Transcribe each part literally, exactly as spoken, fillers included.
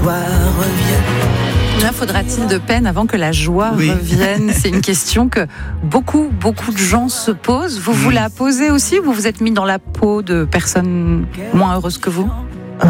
Combien faudra-t-il de peine avant que la joie oui. revienne ? C'est une question que beaucoup, beaucoup de gens se posent. Vous vous la posez aussi ou vous vous êtes mis dans la peau de personnes moins heureuses que vous ? euh...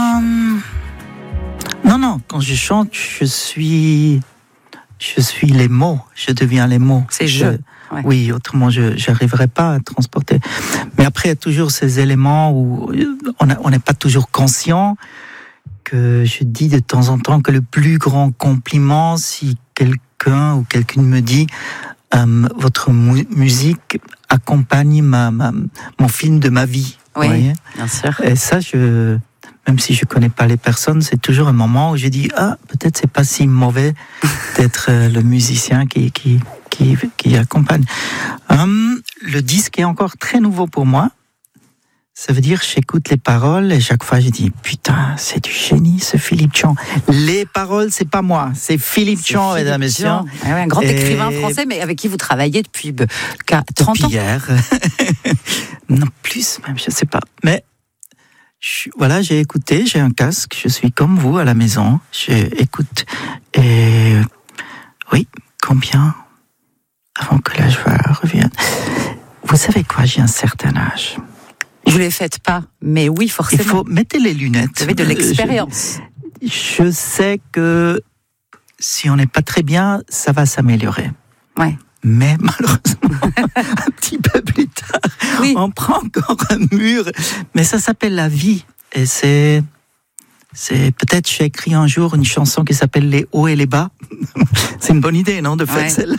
Non, non. Quand je chante, je suis, je suis les mots. Je deviens les mots. C'est je. Ouais. Oui, autrement, je n'arriverais pas à transporter. Mais après, il y a toujours ces éléments où on n'est pas toujours conscient. Que je dis de temps en temps que le plus grand compliment, si quelqu'un ou quelqu'une me dit euh, votre mu- musique accompagne ma, ma, mon film de ma vie. Oui, vous voyez ? bien sûr. Et ça, je, même si je connais pas les personnes, c'est toujours un moment où je dis ah peut-être c'est pas si mauvais d'être euh, le musicien qui qui qui, qui accompagne. Euh, le disque est encore très nouveau pour moi. Ça veut dire j'écoute les paroles et chaque fois je dis putain c'est du génie ce Philippe Tchon. Les paroles c'est pas moi, c'est Philippe Tchon mesdames et messieurs. Ah ouais, un grand et... écrivain français mais avec qui vous travaillez depuis trente depuis ans. Hier. Non plus même je sais pas. Mais je, voilà j'ai écouté, j'ai un casque, je suis comme vous à la maison, j'écoute et oui combien avant que la joie revienne. Vous savez quoi j'ai un certain âge. Vous les faites pas, mais oui, forcément. Il faut mettre les lunettes. Vous avez de l'expérience. Je, je sais que si on n'est pas très bien, ça va s'améliorer. Ouais. Mais malheureusement, un petit peu plus tard, oui. on prend encore un mur. Mais ça s'appelle la vie. Et c'est, c'est peut-être j'ai écrit un jour une chanson qui s'appelle Les hauts et les bas. C'est une bonne idée, non, de faire ouais. celle-là.